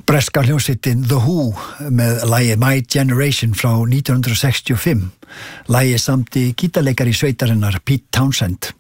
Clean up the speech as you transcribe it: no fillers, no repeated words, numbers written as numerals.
Breska hljómsveitin The Who með lagið My Generation frá 1965. Lagið samdi gítarleikari sveitarinnar Pete Townshend.